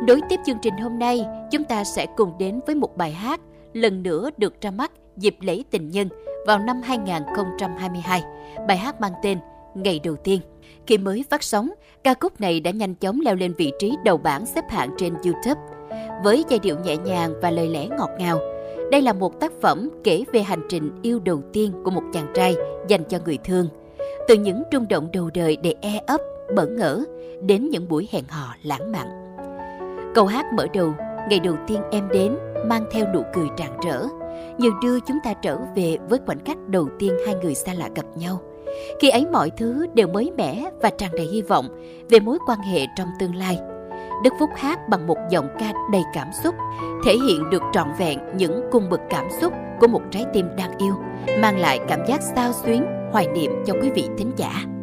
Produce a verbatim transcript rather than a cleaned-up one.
Nối tiếp chương trình hôm nay, chúng ta sẽ cùng đến với một bài hát lần nữa được ra mắt dịp lễ tình nhân vào năm hai không hai hai. Bài hát mang tên Ngày Đầu Tiên. Khi mới phát sóng, ca khúc này đã nhanh chóng leo lên vị trí đầu bảng xếp hạng trên YouTube. Với giai điệu nhẹ nhàng và lời lẽ ngọt ngào, đây là một tác phẩm kể về hành trình yêu đầu tiên của một chàng trai dành cho người thương. Từ những rung động đầu đời đầy e ấp, bỡ ngỡ, đến những buổi hẹn hò lãng mạn. Câu hát mở đầu Ngày đầu tiên em đến mang theo nụ cười rạng rỡ, như đưa chúng ta trở về với khoảnh khắc đầu tiên hai người xa lạ gặp nhau. Khi ấy mọi thứ đều mới mẻ và tràn đầy hy vọng về mối quan hệ trong tương lai. Đức Phúc hát bằng một giọng ca đầy cảm xúc, thể hiện được trọn vẹn những cung bậc cảm xúc của một trái tim đang yêu, mang lại cảm giác xao xuyến, hoài niệm cho quý vị thính giả.